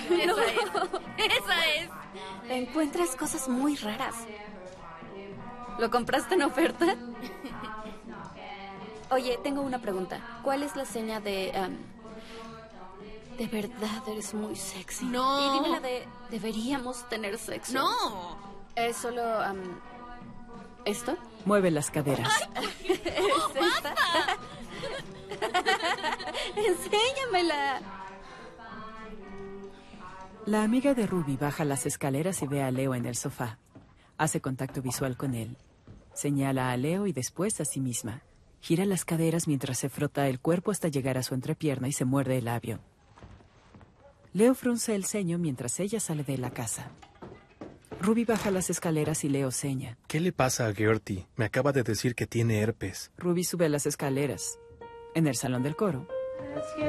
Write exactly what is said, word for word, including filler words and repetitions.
Esa es. Esa es. Encuentras cosas muy raras. ¿Lo compraste en oferta? Oye, tengo una pregunta. ¿Cuál es la seña de... Um, de verdad eres muy sexy? No. Y dime la de... deberíamos tener sexo. No. Es solo... Um, ¿esto? Mueve las caderas. ¿Es esta? Enséñamela. La amiga de Ruby baja las escaleras y ve a Leo en el sofá. Hace contacto visual con él. Señala a Leo y después a sí misma. Gira las caderas mientras se frota el cuerpo hasta llegar a su entrepierna y se muerde el labio. Leo frunce el ceño mientras ella sale de la casa. Ruby baja las escaleras y Leo seña. ¿Qué le pasa a Gertie? Me acaba de decir que tiene herpes. Ruby sube las escaleras. En el salón del coro,